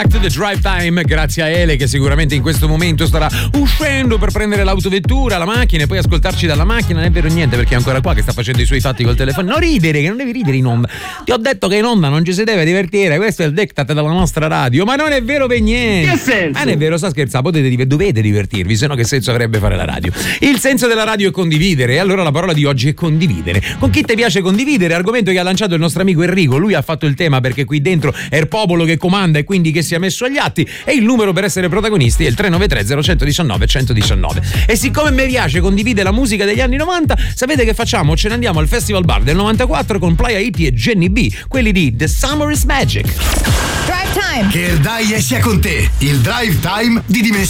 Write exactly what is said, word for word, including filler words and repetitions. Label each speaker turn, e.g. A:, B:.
A: To the drive time, grazie a Ele che sicuramente in questo momento starà uscendo per prendere l'autovettura, la macchina e poi ascoltarci dalla macchina. Non è vero niente perché è ancora qua che sta facendo i suoi fatti col telefono. Non ridere, che non devi ridere in onda. Ti ho detto che in onda non ci si deve divertire, questo è il diktat della nostra radio, ma non è vero per niente.
B: Che senso?
A: Ma non è vero, sta scherzando, potete div- dovete divertirvi, se no che senso avrebbe fare la radio? Il senso della radio è condividere e allora la parola di oggi è condividere. Con chi ti piace condividere? Argomento che ha lanciato il nostro amico Enrico, lui ha fatto il tema perché qui dentro è il popolo che comanda e quindi che si è messo agli atti. E il numero per essere protagonisti è il tre nove tre zero uno uno nove uno uno nove. E siccome mi piace condividere la musica degli anni novanta, sapete che facciamo? Ce ne andiamo al Festival Bar del novantaquattro con Playa Hippie e Jenny B, quelli di The Summer is Magic.
C: Drive Time.
D: Che il dai sia con te, il Drive Time di Dimensione